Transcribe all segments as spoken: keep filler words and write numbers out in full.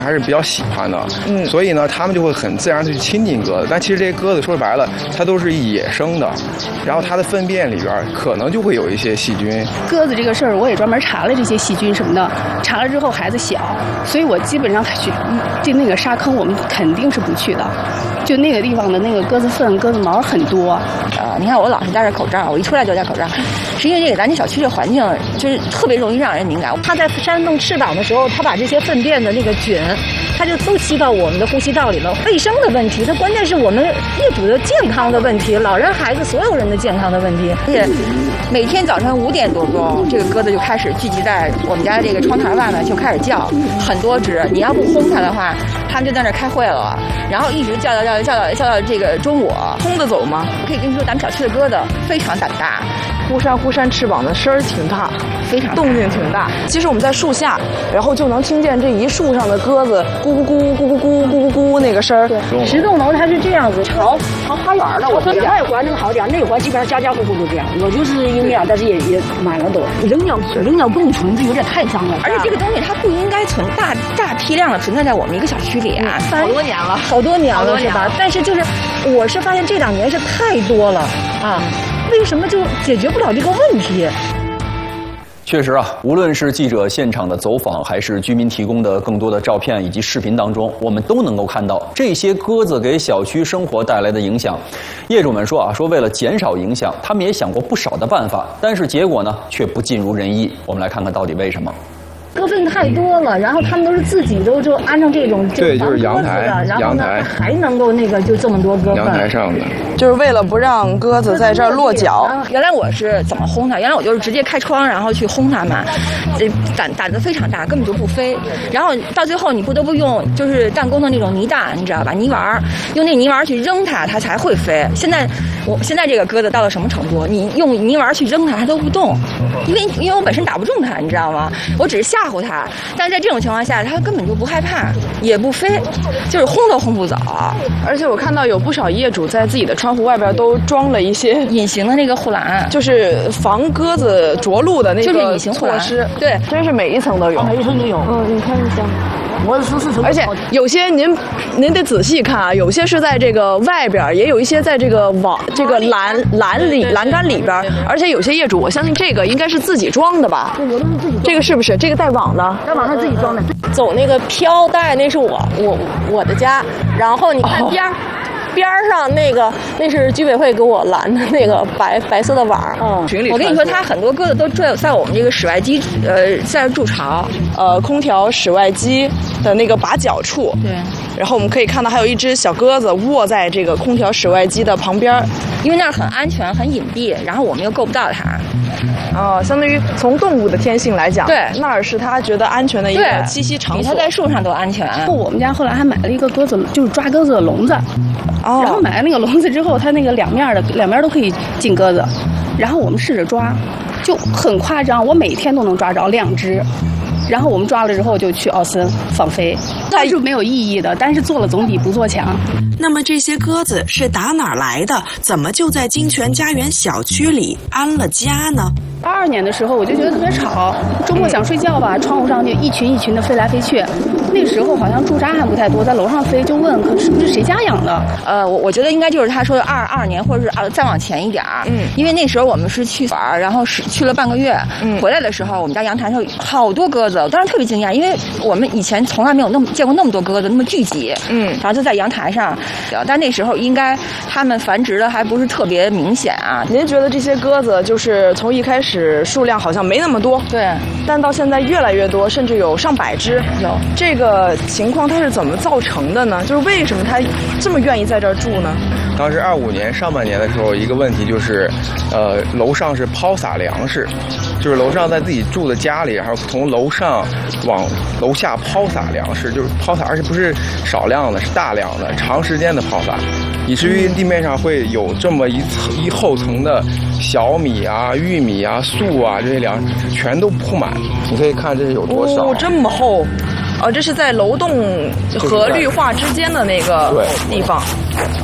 还是比较喜欢的，嗯，所以呢，他们就会很自然的去亲近鸽子。但其实这些鸽子说白了，它都是野生的，然后它的粪便里边可能就会有一些细菌。 鸽子这个事儿，我也专门查了这些细菌什么的，查了之后孩子小，所以我基本上去就那个沙坑，我们肯定是不去的。就那个地方的那个鸽子粪、鸽子毛很多。 呃，你看我老是戴着口罩，我一出来就戴口罩，是因为这个咱这小区这环境就是特别容易让人敏感。它在扇动翅膀的时候，它把这些粪便的那个菌，它就都吸到我们的呼吸道里了。卫生的问题，它关键是我们业主的健康的问题，老人、孩子所有人的健康的问题。而且每天早晨五点多钟，这个鸽子就开始聚集在我们家的这个窗台外面，就开始叫，很多只。你要不轰它的话，它们就在那儿开会了，然后一直叫叫叫叫到叫到这个中午。 轰得走吗？ 我可以跟你说，咱们小区的鸽子非常胆大， 忽扇忽扇翅膀的声儿挺大， 非常动静挺大。其实我们在树下，然后就能听见这一树上的鸽子咕咕咕咕咕咕咕咕咕那个声儿。 十栋楼它是这样子，朝朝花园的。我说外环那个好点，内环基本上家家户户都这样。我就是因为啊，但是也也满了都。扔鸟扔鸟共存，这有点太脏了。 而且这个东西它不应该存大大批量的存在在我们一个小区里啊， 好多年了， 好多年了是吧？但是就是我是发现这两年是太多了啊。为什么就解决不了这个问题？ 确实啊，无论是记者现场的走访，还是居民提供的更多的照片以及视频当中，我们都能够看到这些鸽子给小区生活带来的影响。业主们说啊，说为了减少影响，他们也想过不少的办法，但是结果呢，却不尽如人意。我们来看看到底为什么。 鸽粪太多了，然后他们都是自己都就安上这种对，就是阳台，阳台还能够那个就这么多鸽粪。 阳台上的， 就是为了不让鸽子在这儿落脚。 原来我是怎么轰它？原来我就是直接开窗，然后去轰它嘛，这胆胆子非常大，根本就不飞。然后到最后你不得不用就是弹弓的那种泥弹，你知道吧？泥丸，用那泥丸去扔它，它才会飞。现在我现在这个鸽子到了什么程度？你用泥丸去扔它，它都不动，因为因为我本身打不中它，你知道吗？我只是吓唬它，但是在这种情况下，它根本就不害怕，也不飞，就是轰都轰不走。 而且我看到有不少业主在自己的窗户外边都装了一些隐形的那个护栏， 就是防鸽子着陆的那个就是隐形护栏。对， 真是每一层都有， 每一层都有。嗯，你看一下。我是说是而且有些您您得仔细看啊，有些是在这个外边，也有一些在这个网这个栏栏里栏杆里边，而且有些业主，我相信这个应该是自己装的吧？ 对，有的是自己装。 这个是不是这个带网的？ 带网上自己装的。 走那个飘带，那是我我我的家，然后你看边儿。哦边上那个那是居委会给我拦的那个白白色的网儿。 嗯，我跟你说，它很多鸽子都坠在我们这个室外机，呃，在筑巢， 呃，空调室外机的那个把角处。 对。 然后我们可以看到，还有一只小鸽子卧在这个空调室外机的旁边， 因为那儿很安全、很隐蔽，然后我们又够不到它。 哦，相当于从动物的天性来讲， 对， 那儿是它觉得安全的一个栖息场所， 比它在树上都安全。 我们家后来还买了一个鸽子，就是抓鸽子的笼子。 哦。 然后买了那个笼子之后，它那个两面的两边都可以进鸽子，然后我们试着抓，就很夸张，我每天都能抓着两只。然后我们抓了之后就去奥森放飞，它是没有意义的，但是做了总比不做强。 那么这些鸽子是打哪儿来的？怎么就在金泉家园小区里安了家呢？ 八二年的时候我就觉得特别吵，周末想睡觉吧，窗户上就一群一群的飞来飞去。那时候好像驻扎还不太多，在楼上飞，就问可是不是谁家养的？ 呃，我我觉得应该就是他说的二二年，或者是再往前一点儿。嗯，因为那时候我们是去玩，然后是去了半个月。嗯，回来的时候我们家阳台上有好多鸽子，我当时特别惊讶，因为我们以前从来没有那么见过那么多鸽子那么聚集。嗯，然后就在阳台上，但那时候应该它们繁殖的还不是特别明显啊。 您觉得这些鸽子就是从一开始数量好像没那么多， 对， 但到现在越来越多，甚至有上百只。 有这个情况它是怎么造成的呢？就是为什么它这么愿意在这儿住呢？ 当时二五年上半年的时候，一个问题就是，呃，楼上是抛洒粮食，就是楼上在自己住的家里，然后从楼上往楼下抛洒粮食，就是抛洒，而且不是少量的，是大量的，长时间的抛洒，以至于地面上会有这么一层一厚层的小米啊、玉米啊、粟啊这些粮食全都铺满。你可以看这是有多少？ 哦，这么厚。哦，这是在楼栋和绿化之间的那个地方。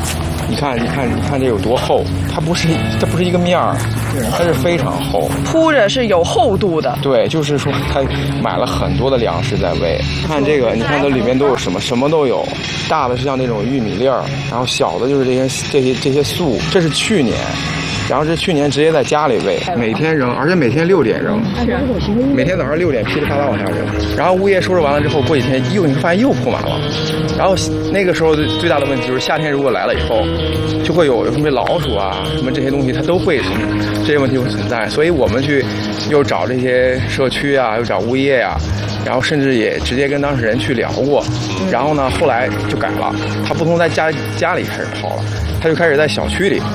你看，你看，你看这有多厚？它不是，它不是一个面儿，它是非常厚， 铺着是有厚度的。 对，就是说他买了很多的粮食在喂。看这个，你看它里面都有什么？什么都有。大的是像那种玉米粒儿，然后小的就是这些这些这些粟。这是去年。然后是去年直接在家里喂，每天扔，而且每天六点扔，每天早上六点噼里啪啦往下扔。然后物业收拾完了之后，过几天又你会发现又铺满了。然后那个时候最大的问题就是夏天如果来了以后，就会有什么老鼠啊什么这些东西它都会这些问题会存在。所以我们去又找这些社区啊，又找物业啊，然后甚至也直接跟当事人去聊过。然后呢，后来就改了，他不从在家家里开始抛了，他就开始在小区里。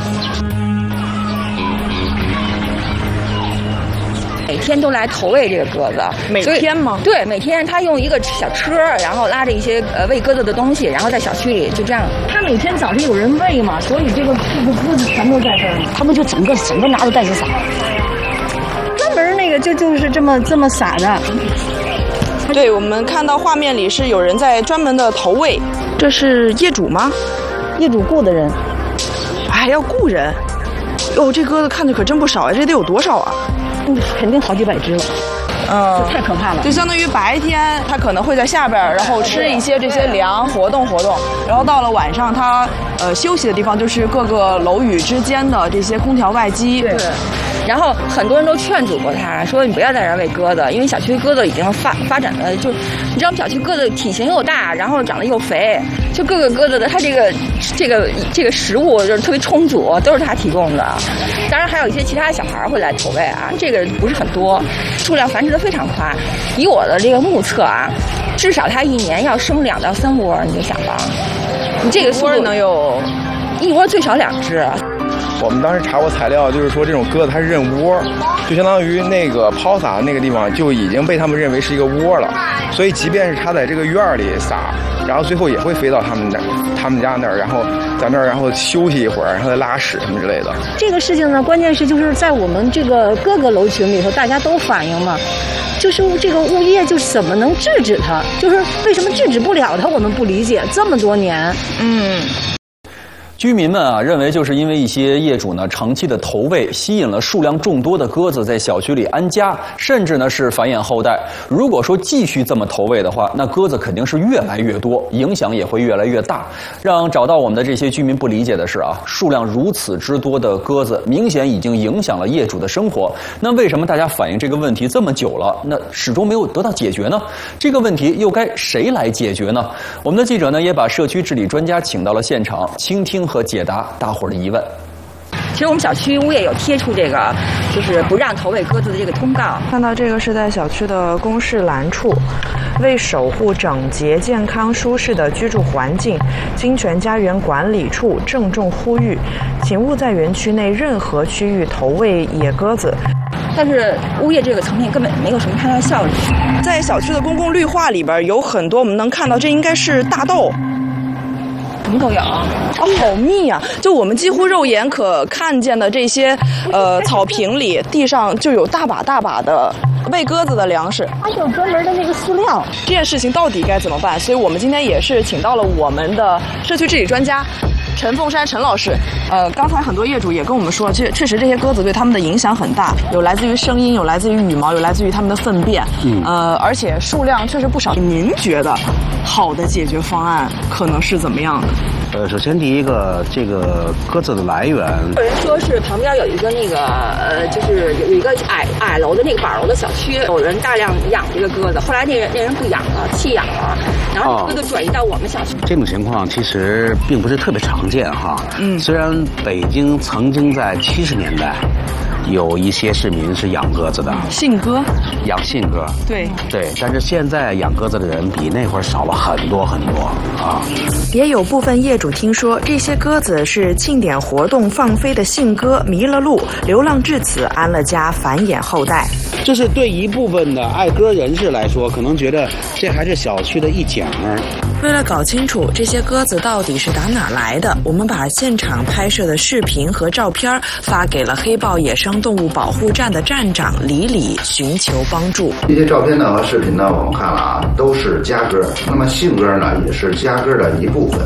每天都来投喂这个鸽子， 每天吗？ 对，每天他用一个小车，然后拉着一些呃喂鸽子的东西，然后在小区里就这样。 他每天早上有人喂嘛，所以这个这个鸽子全都在这儿，他们就整个整个拿着袋子撒，专门那个就就是这么这么撒的。 对，我们看到画面里是有人在专门的投喂，这是业主吗？ 业主雇的人， 还要雇人？哟，这鸽子看着可真不少呀，这得有多少啊？ 嗯，肯定好几百只了。 嗯， 太可怕了。 就相当于白天它可能会在下边，然后吃一些这些粮，活动活动，然后到了晚上它呃休息的地方就是各个楼宇之间的这些空调外机。 对。然后很多人都劝阻过他，说你不要在这儿喂鸽子，因为小区鸽子已经发发展的就，你知道小区鸽子体型又大，然后长得又肥，就各个鸽子的它这个这个这个食物就是特别充足，都是他提供的。当然还有一些其他小孩会来投喂啊，这个不是很多，数量繁殖的非常快。以我的这个目测啊，至少它一年要生两到三窝，你就想吧，你这个窝能有一窝最少两只。 我们当时查过材料，就是说这种鸽子它是认窝，就相当于那个抛撒的那个地方就已经被他们认为是一个窝了，所以即便是它在这个院儿里撒，然后最后也会飞到他们那儿，他们家那儿，然后在那儿然后休息一会儿，然后再拉屎什么之类的。 这个事情呢，关键是就是在我们这个各个楼群里头，大家都反映嘛，就是这个物业就怎么能制止它？就是为什么制止不了它？我们不理解，这么多年， 嗯。 居民们啊，认为就是因为一些业主呢长期的投喂，吸引了数量众多的鸽子在小区里安家，甚至呢是繁衍后代。如果说继续这么投喂的话，那鸽子肯定是越来越多，影响也会越来越大。让找到我们的这些居民不理解的是啊，数量如此之多的鸽子，明显已经影响了业主的生活。那为什么大家反映这个问题这么久了，那始终没有得到解决呢？这个问题又该谁来解决呢？我们的记者呢也把社区治理专家请到了现场，倾听和解答大伙儿的疑问。 其实我们小区物业有贴出这个，就是不让投喂鸽子的这个通告。 看到这个是在小区的公示栏处，为守护整洁、健康、舒适的居住环境，金泉家园管理处郑重呼吁，请勿在园区内任何区域投喂野鸽子。 但是物业这个层面根本没有什么太大效率。 在小区的公共绿化里边，有很多我们能看到，这应该是大豆。 什么都有哦，好密呀、啊！就我们几乎肉眼可看见的这些，呃，草坪里、地上就有大把大把的喂鸽子的粮食。 还有专门的那个饲料。 这件事情到底该怎么办？所以我们今天也是请到了我们的社区治理专家陈凤山陈老师。呃，刚才很多业主也跟我们说，确确实这些鸽子对他们的影响很大，有来自于声音，有来自于羽毛，有来自于它们的粪便。嗯。呃，而且数量确实不少。您觉得好的解决方案可能是怎么样的？ 呃，首先第一个，这个鸽子的来源， 有人说是旁边有一个那个呃，就是有一个矮矮楼的那个板楼的小区，有人大量养这个鸽子，后来那人那人不养了，弃养了，然后鸽子转移到我们小区。 这种情况其实并不是特别常见哈。嗯。虽然北京曾经在七十年代有一些市民是养鸽子的， 信鸽， 养信鸽， 对对，但是现在养鸽子的人比那会儿少了很多很多啊。 也有部分业主听说这些鸽子是庆典活动放飞的信鸽迷了路，流浪至此安了家，繁衍后代。 这是对一部分的爱鸽人士来说，可能觉得这还是小区的一景儿。 为了搞清楚这些鸽子到底是打哪来的，我们把现场拍摄的视频和照片发给了黑豹野生动物保护站的站长李李，寻求帮助。 这些照片呢和视频呢，我们看了啊，都是家鸽。那么信鸽呢，也是家鸽的一部分。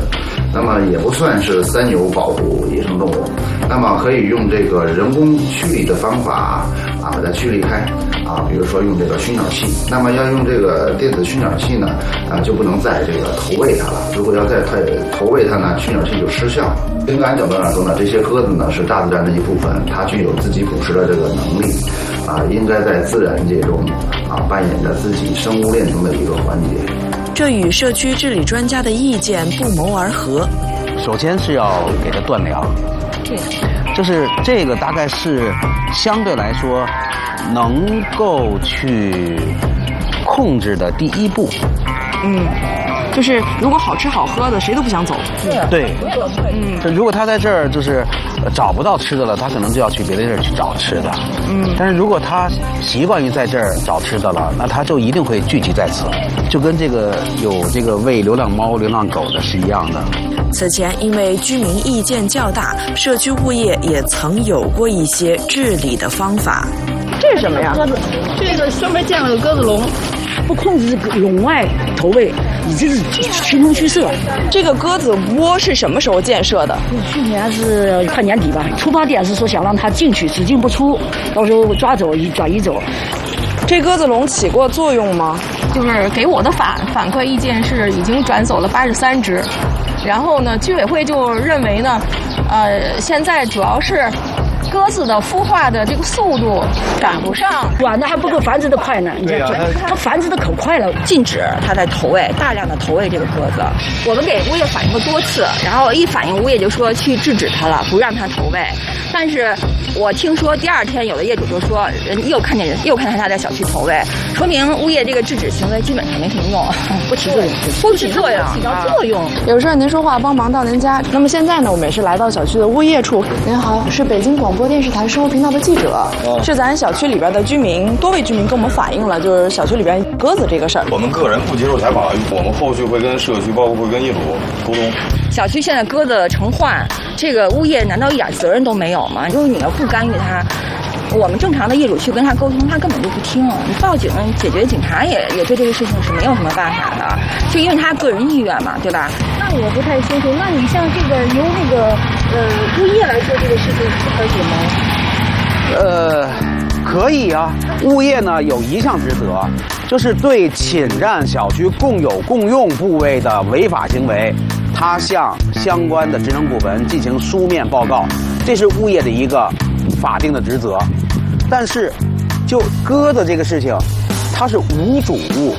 那么也不算是三有保护野生动物，那么可以用这个人工驱离的方法啊，把它驱离开啊，比如说用这个熏鸟器。那么要用这个电子熏鸟器呢，啊就不能再这个投喂它了。如果要再太投喂它呢，熏鸟器就失效。从感角度上说呢，这些鸽子呢是大自然的一部分，它具有自己捕食的这个能力，啊，应该在自然界中啊扮演着自己生物链中的一个环节。 这与社区治理专家的意见不谋而合。 首先是要给它断粮， 对， 就是这个大概是相对来说能够去控制的第一步。 嗯，就是如果好吃好喝的，谁都不想走。 对，嗯，就如果他在这儿就是找不到吃的了，他可能就要去别的地儿去找吃的。嗯，但是如果他习惯于在这儿找吃的了，那他就一定会聚集在此，就跟这个有这个喂流浪猫、流浪狗的是一样的。 此前，因为居民意见较大，社区物业也曾有过一些治理的方法。 这是什么呀？鸽子，这个专门建了个鸽子笼，不控制笼外投喂，已经是群龙虚设。 这个鸽子窝是什么时候建设的？ 去年是快年底吧。出发点是说想让它进去，只进不出，到时候抓走一转移走。 这鸽子笼起过作用吗？ 就是给我的反反馈意见是已经转走了八十三只，然后呢，居委会就认为呢，呃，现在主要是鸽子的孵化的这个速度赶不上， 短的还不够繁殖的快呢。你看，它繁殖的可快了。 禁止它在投喂，大量的投喂这个鸽子。我们给物业反映过多次，然后一反映物业就说去制止它了，不让它投喂。但是我听说第二天有的业主就说，人又看见人又看见他在小区投喂，说明物业这个制止行为基本上没什么用，不起作用，不起作用， 起到作用。 有事您说话帮忙到您家。那么现在呢，我们也是来到小区的物业处。您好，是北京广播电视台生活频道的记者，哦、是咱小区里边的居民，多位居民跟我们反映了，就是小区里边鸽子这个事儿。 我们个人不接受采访，我们后续会跟社区，包括会跟业主沟通。 小区现在鸽子成患，这个物业难道一点责任都没有吗？如果你要不干预它，我们正常的业主去跟他沟通，他根本就不听。你报警解决，警察也也对这个事情是没有什么办法的，就因为他个人意愿嘛，对吧？ 那我不太清楚，那你像这个由那个呃物业来做这个事情是可以吗？ 呃，可以啊。物业呢有一项职责，就是对侵占小区共有共用部位的违法行为，他向相关的职能部门进行书面报告，这是物业的一个法定的职责。但是，就鸽子这个事情，它是无主物，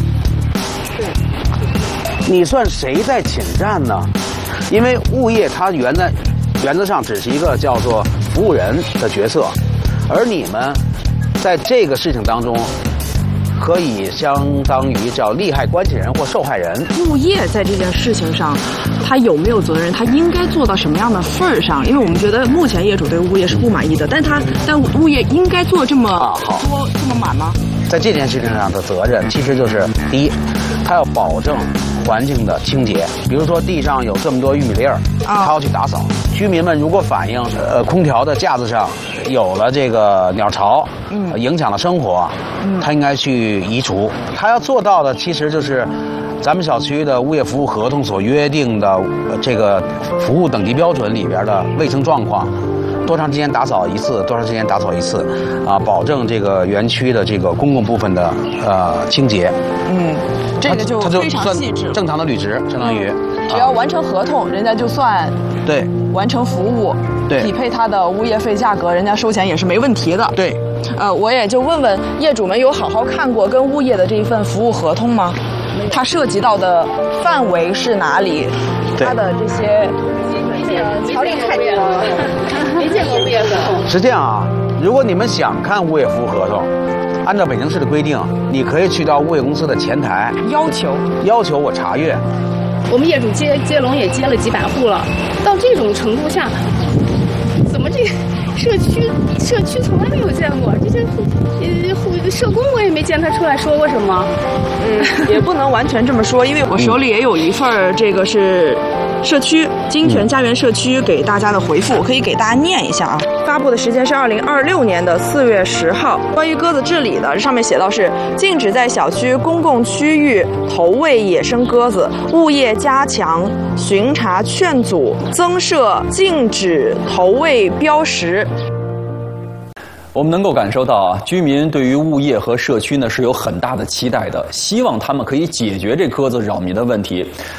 你算谁在侵占呢？因为物业它原在原则上只是一个叫做服务人的角色，而你们在这个事情当中，可以相当于叫利害关系人或受害人。 物业在这件事情上，他有没有责任？他应该做到什么样的份儿上？因为我们觉得目前业主对物业是不满意的，但他但物业应该做这么多、这么满吗？ 在这件事情上的责任，其实就是第一，他要保证环境的清洁，比如说地上有这么多玉米粒儿，他要去打扫。居民们如果反映，呃，空调的架子上有了这个鸟巢，嗯，影响了生活，嗯，他应该去移除。他要做到的其实就是咱们小区的物业服务合同所约定的这个服务等级标准里边的卫生状况。多长时间打扫一次？多长时间打扫一次？啊，保证这个园区的这个公共部分的呃清洁。 嗯，这个就非常细致， 正常的履职，相当于、 嗯、只要完成合同，人家就算对完成服务， 对匹配他的物业费价格，人家收钱也是没问题的。 对， 呃，我也就问问业主们，有好好看过跟物业的这一份服务合同吗？它涉及到的范围是哪里？它的这些。 条例太多了，没见过物业合同。 是这样啊，如果你们想看物业服务合同，按照北京市的规定，你可以去到物业公司的前台要求要求我查阅。 我们业主接接龙也接了几百户了，到这种程度下，怎么这这社区社区从来没有见过，这些呃护社工我也没见他出来说过什么。 嗯，也不能完全这么说，因为我手里也有一份儿，这个是社区金泉家园社区给大家的回复，我可以给大家念一下啊。发布的时间是二零二六年的四月十号，关于鸽子治理的，上面写到是禁止在小区公共区域投喂野生鸽子，物业加强巡查劝阻，增设禁止投喂标识。 我们能够感受到啊，居民对于物业和社区呢是有很大的期待的，希望他们可以解决这鸽子扰民的问题。